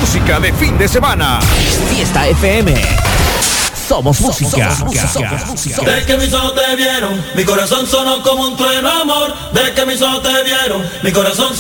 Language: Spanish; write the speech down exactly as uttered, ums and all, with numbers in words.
música de fin de semana. Fiesta F M. Somos música. Somos música. Somos música. De que mis ojos te vieron, mi corazón sonó como un trueno, amor. De que mis ojos te vieron, mi corazón sonó